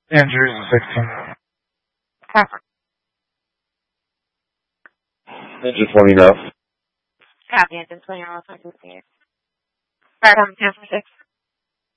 Andrews is 16. Copper. Engine 20 enough. Copy, engine 20 off. I can see it. Alright, 10 for 6.